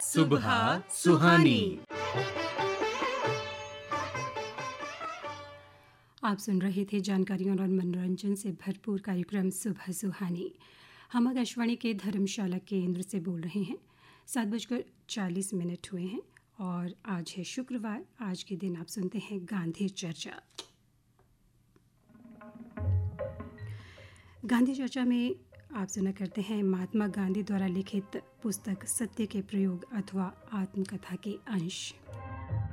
सुबह सुहानी। आप सुन रहे थे जानकारियों और मनोरंजन से भरपूर कार्यक्रम सुबह सुहानी। हम आकाशवाणी के धर्मशाला केंद्र से बोल रहे हैं। 7:40 हुए हैं और आज है शुक्रवार। आज के दिन आप सुनते हैं गांधी चर्चा। गांधी चर्चा में आप सुना करते हैं महात्मा गांधी द्वारा लिखित पुस्तक सत्य के प्रयोग अथवा आत्मकथा के अंश।